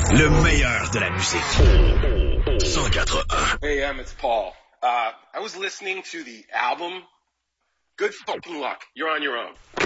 Le meilleur de la musique. 104.1. Hey, it's Paul. I was listening to the album. Good fucking luck. You're on your own.